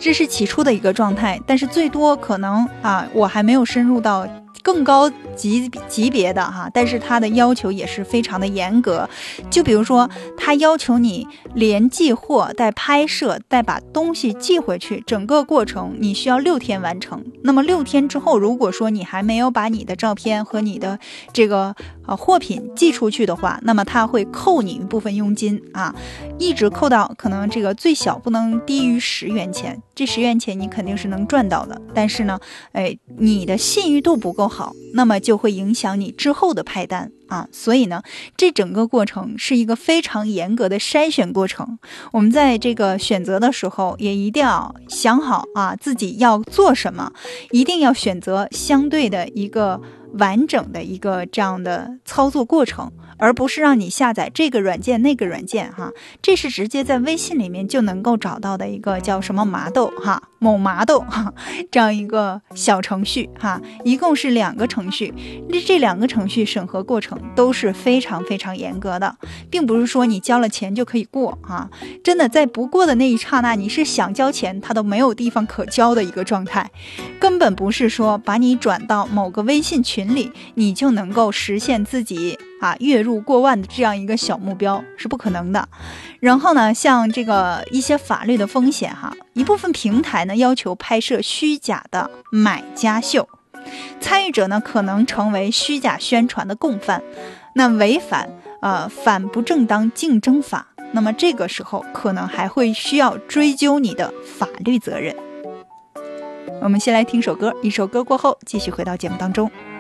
这是起初的一个状态，但是最多可能我还没有深入到更高级别的但是它的要求也是非常的严格。就比如说它要求你连寄货带拍摄带把东西寄回去，整个过程你需要6天完成。那么6天之后，如果说你还没有把你的照片和你的这个货品寄出去的话，那么它会扣你一部分佣金一直扣到可能这个最小不能低于10元钱。这10元钱你肯定是能赚到的，但是呢你的信誉度不够好，那么就会影响你之后的派单所以呢这整个过程是一个非常严格的筛选过程。我们在这个选择的时候也一定要想好自己要做什么，一定要选择相对的一个完整的一个这样的操作过程，而不是让你下载这个软件那个软件这是直接在微信里面就能够找到的一个叫什么麻豆某麻豆这样一个小程序一共是2个程序。这2个程序审核过程都是非常非常严格的，并不是说你交了钱就可以过真的在不过的那一刹那，你是想交钱它都没有地方可交的一个状态，根本不是说把你转到某个微信群里你就能够实现自己月入过万的这样一个小目标，是不可能的。然后呢像这个一些法律的风险一部分平台呢要求拍摄虚假的买家秀，参与者呢可能成为虚假宣传的共犯，那违反反不正当竞争法，那么这个时候可能还会需要追究你的法律责任。我们先来听首歌，一首歌过后继续回到节目当中。